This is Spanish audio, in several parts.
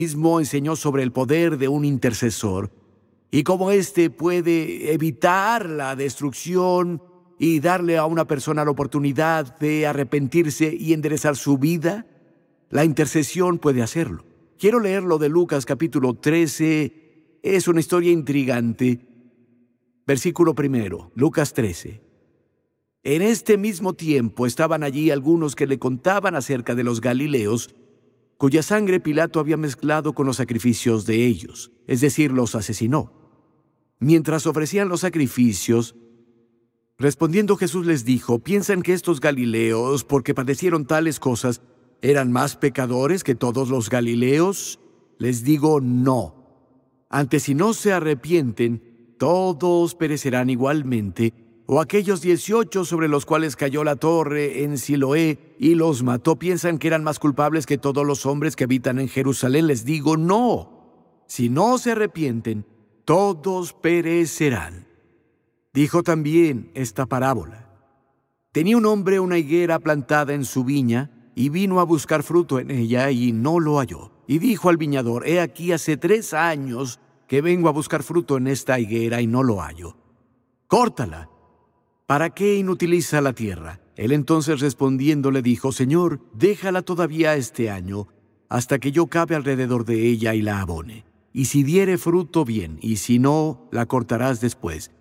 mismo enseñó sobre el poder de un intercesor y cómo éste puede evitar la destrucción y darle a una persona la oportunidad de arrepentirse y enderezar su vida. La intercesión puede hacerlo. Quiero leer lo de Lucas capítulo 13. Es una historia intrigante. Versículo 1, Lucas 13. En este mismo tiempo estaban allí algunos que le contaban acerca de los galileos, cuya sangre Pilato había mezclado con los sacrificios de ellos, es decir, los asesinó. Mientras ofrecían los sacrificios, respondiendo Jesús les dijo: ¿piensan que estos galileos, porque padecieron tales cosas, eran más pecadores que todos los galileos? Les digo, no. Antes, si no se arrepienten, todos perecerán igualmente. O aquellos 18 sobre los cuales cayó la torre en Siloé y los mató, ¿piensan que eran más culpables que todos los hombres que habitan en Jerusalén? Les digo, no. Si no se arrepienten, todos perecerán. Dijo también esta parábola. Tenía un hombre una higuera plantada en su viña, y vino a buscar fruto en ella, y no lo halló. Y dijo al viñador: he aquí, hace 3 años que vengo a buscar fruto en esta higuera, y no lo hallo. Córtala. ¿Para qué inutiliza la tierra? Él entonces respondiendo le dijo: Señor, déjala todavía este año, hasta que yo cabe alrededor de ella y la abone. Y si diere fruto, bien, y si no, la cortarás después.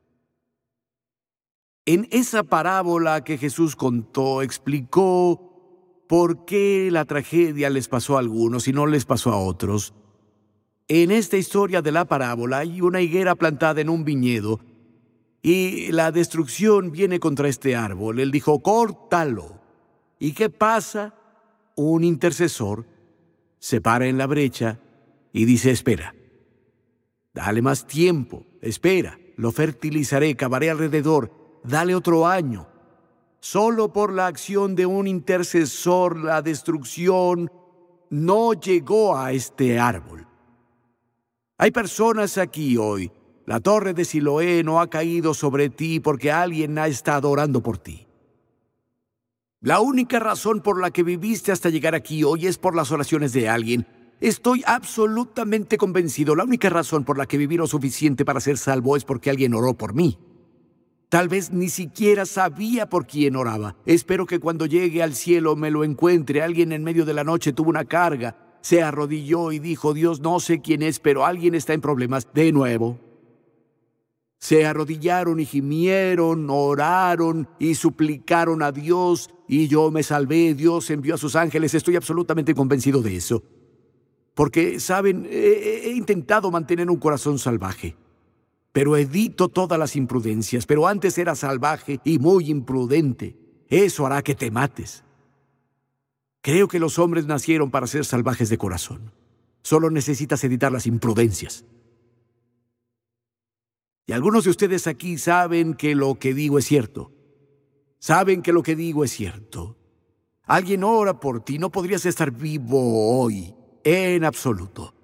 En esa parábola que Jesús contó, explicó por qué la tragedia les pasó a algunos y no les pasó a otros. En esta historia de la parábola hay una higuera plantada en un viñedo, y la destrucción viene contra este árbol. Él dijo: córtalo. ¿Y qué pasa? Un intercesor se para en la brecha y dice: espera, dale más tiempo, espera, lo fertilizaré, cavaré alrededor, dale otro año. Solo por la acción de un intercesor la destrucción no llegó a este árbol. Hay personas aquí hoy. La torre de Siloé no ha caído sobre ti porque alguien ha estado orando por ti. La única razón por la que viviste hasta llegar aquí hoy es por las oraciones de alguien. Estoy absolutamente convencido. La única razón por la que viví lo suficiente para ser salvo es porque alguien oró por mí. Tal vez ni siquiera sabía por quién oraba. Espero que cuando llegue al cielo me lo encuentre. Alguien en medio de la noche tuvo una carga, se arrodilló y dijo: Dios, no sé quién es, pero alguien está en problemas. De nuevo, se arrodillaron y gimieron, oraron y suplicaron a Dios, y yo me salvé. Dios envió a sus ángeles. Estoy absolutamente convencido de eso. Porque, ¿saben? He intentado mantener un corazón salvaje, pero evito todas las imprudencias. Pero antes era salvaje y muy imprudente. Eso hará que te mates. Creo que los hombres nacieron para ser salvajes de corazón. Solo necesitas evitar las imprudencias. Y algunos de ustedes aquí saben que lo que digo es cierto. Saben que lo que digo es cierto. Alguien ora por ti. No podrías estar vivo hoy, en absoluto.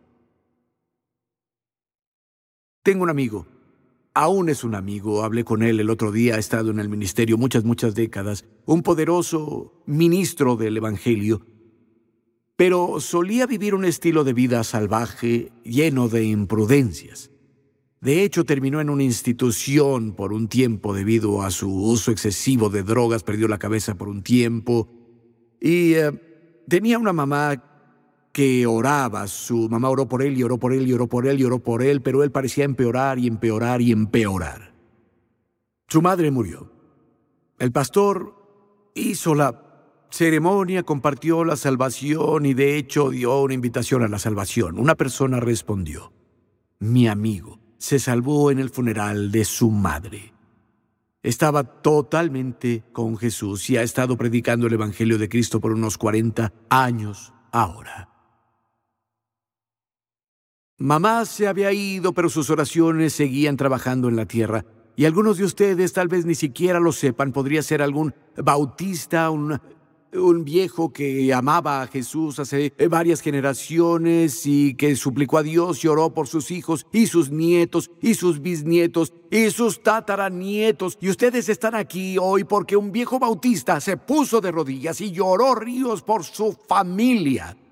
Tengo un amigo. Aún es un amigo. Hablé con él el otro día. Ha estado en el ministerio muchas décadas. Un poderoso ministro del Evangelio. Pero solía vivir un estilo de vida salvaje, lleno de imprudencias. De hecho, terminó en una institución por un tiempo debido a su uso excesivo de drogas. Perdió la cabeza por un tiempo. Y tenía una mamá que oraba. Su mamá oró por él y oró por él y oró por él y oró por él, pero él parecía empeorar y empeorar y empeorar. Su madre murió. El pastor hizo la ceremonia, compartió la salvación y de hecho dio una invitación a la salvación. Una persona respondió: mi amigo se salvó en el funeral de su madre. Estaba totalmente con Jesús y ha estado predicando el Evangelio de Cristo por unos 40 años ahora. Mamá se había ido, pero sus oraciones seguían trabajando en la tierra. Y algunos de ustedes tal vez ni siquiera lo sepan. Podría ser algún bautista, un viejo que amaba a Jesús hace varias generaciones y que suplicó a Dios y oró por sus hijos y sus nietos y sus bisnietos y sus tataranietos. Y ustedes están aquí hoy porque un viejo bautista se puso de rodillas y lloró ríos por su familia.